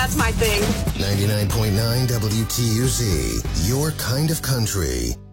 That's my thing. 99.9 WTUZ, your kind of country.